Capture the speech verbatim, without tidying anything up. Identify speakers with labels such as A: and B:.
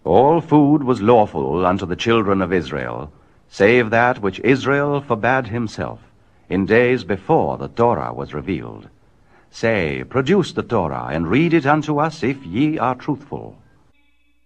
A: All food was lawful unto the children of Israel, save that which Israel forbade himself, in days before the Torah was revealed. Say, produce the Torah, and read it unto us, if ye are truthful.